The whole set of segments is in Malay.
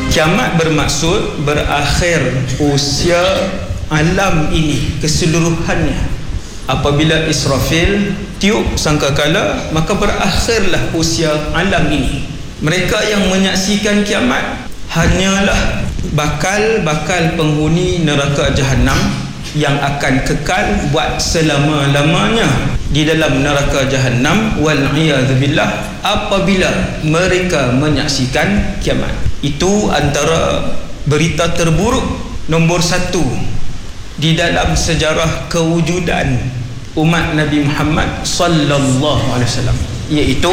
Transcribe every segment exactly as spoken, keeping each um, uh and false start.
Kiamat bermaksud berakhir usia alam ini keseluruhannya. Apabila Israfil tiup sangkakala, maka berakhirlah usia alam ini. Mereka yang menyaksikan kiamat hanyalah bakal-bakal penghuni neraka Jahannam yang akan kekal buat selama-lamanya di dalam neraka Jahannam wal'iyadzubillah apabila mereka menyaksikan kiamat. Itu antara berita terburuk nombor satu di dalam sejarah kewujudan umat Nabi Muhammad sallallahu alaihi wasallam, iaitu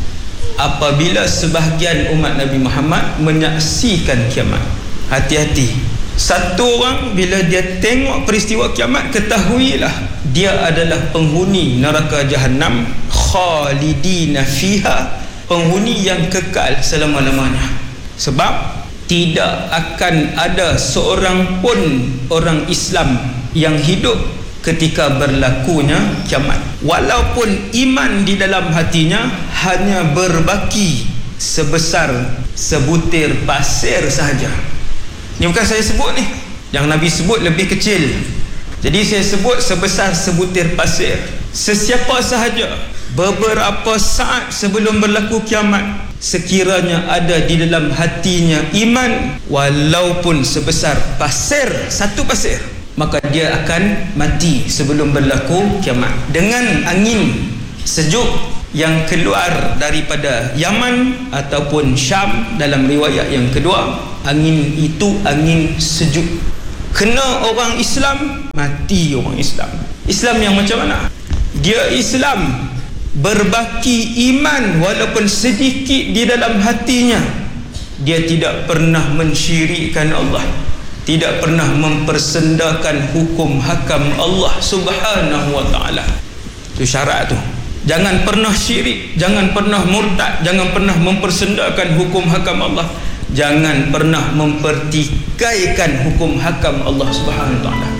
apabila sebahagian umat Nabi Muhammad menyaksikan kiamat. Hati-hati, satu orang bila dia tengok peristiwa kiamat, ketahuilah dia adalah penghuni neraka Jahannam khalidina fiha, penghuni yang kekal selama-lamanya. Sebab tidak akan ada seorang pun orang Islam yang hidup ketika berlakunya kiamat, walaupun iman di dalam hatinya hanya berbaki sebesar sebutir pasir sahaja. Ini bukan saya sebut ni, yang Nabi sebut lebih kecil, jadi saya sebut sebesar sebutir pasir. Sesiapa sahaja beberapa saat sebelum berlaku kiamat, sekiranya ada di dalam hatinya iman walaupun sebesar pasir, satu pasir, maka dia akan mati sebelum berlaku kiamat. Dengan angin sejuk yang keluar daripada Yaman ataupun Syam, dalam riwayat yang kedua, angin itu angin sejuk. Kena orang Islam, mati orang Islam. Islam yang macam mana? Dia Islam berbaki iman walaupun sedikit di dalam hatinya. Dia tidak pernah mensyirikkan Allah, tidak pernah mempersendakan hukum hakam Allah subhanahu wa ta'ala. Itu syarat tu. Jangan pernah syirik, jangan pernah murtad, jangan pernah mempersendakan hukum hakam Allah, jangan pernah mempertikaikan hukum hakam Allah subhanahu wa ta'ala.